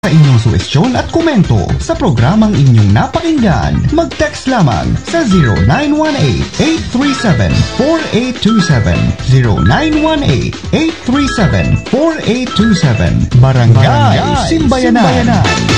Sa inyong suwestyon at komento sa programang inyong napakinggan, mag-text lamang sa 0918-837-4827, 0918-837-4827. Barangay Simbayanan.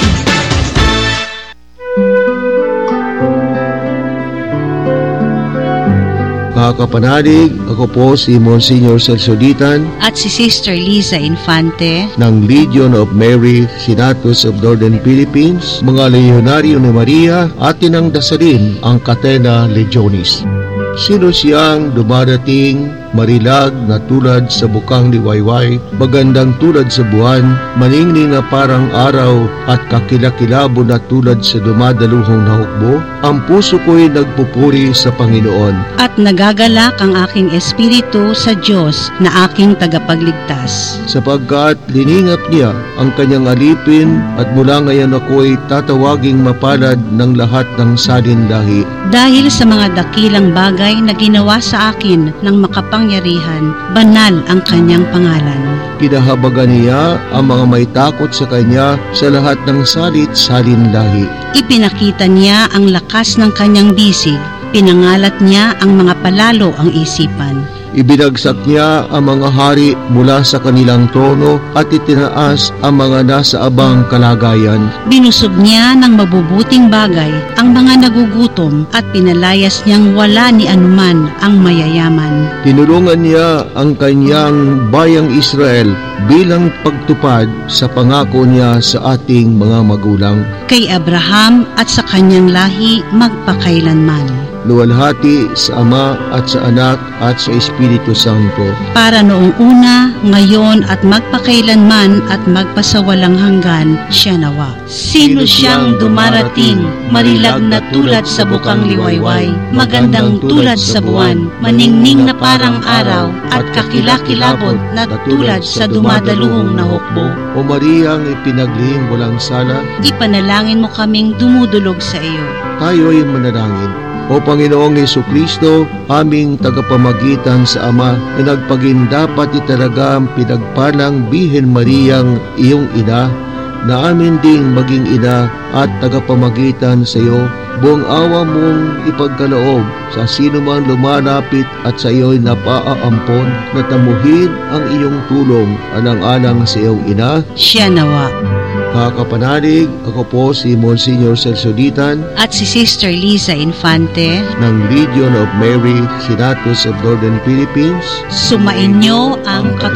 Mga kapanalig, ako po si Monsignor Celso Ditan at si Sister Liza Infante ng Legion of Mary, Senatus of Northern Philippines, mga Leonaryo ni Maria, atin ang dasalin ang Catena Legionis. Sino siyang dumarating, marilag na tulad sa bukang liwayway, magandang tulad sa buwan, maningning na parang araw, at kakilakilabo na tulad sa dumadaluhong na hukbo? Ang puso ko'y nagpupuri sa Panginoon. At nagagalak ang aking espiritu sa Diyos na aking tagapagligtas. Sapagkat liningap niya ang kanyang alipin, at mula ngayon ako'y tatawaging mapalad ng lahat ng salinlahi. Dahil sa mga dakilang bagay na ginawa sa akin ng makapangyarihan, banal ang kanyang pangalan. Kinahabagan niya ang mga may takot sa kanya sa lahat ng salit-salinlahi. Ipinakita niya ang lakas ng kanyang bisig, pinangalat niya ang mga palalo ang isipan. Ibinagsak niya ang mga hari mula sa kanilang trono at itinaas ang mga nasa abang kalagayan. Binusog niya ng mabubuting bagay ang mga nagugutom at pinalayas niyang wala ni anuman ang mayayaman. Tinulungan niya ang kanyang bayang Israel bilang pagtupad sa pangako niya sa ating mga magulang. Kay Abraham at sa kanyang lahi magpakailanman. Luwalhati sa Ama at sa Anak at sa Espiritu Santo. Para noong una, ngayon at magpakailanman at magpasawalang hanggan, siya nawa. Sino siyang dumarating, marilag na tulad sa bukang liwayway, magandang tulad sa buwan, maningning na parang araw, at kakilakilabot na tulad sa dumadaluhong na hukbo. O Mariang ipinaglihing walang sala, ipanalangin mo kaming dumudulog sa iyo. Tayo'y manalangin. O Panginoong Jesucristo, aming tagapamagitan sa Ama, na nagpagindapat italaga ang pinagpalang Bihen Mariang iyong ina, na amin ding maging ina at tagapamagitan sa iyo. Buong awa mong ipagkaloob sa sino man lumalapit at sa iyo'y napaaampon, na tamuhin ang iyong tulong alang-alang sa iyong ina. Siya nawa. Kakapanalig, ako po si Monsignor Celso Ditan at si Sister Liza Infante ng Legion of Mary, Senatus of Northern Philippines. Sumainyo ang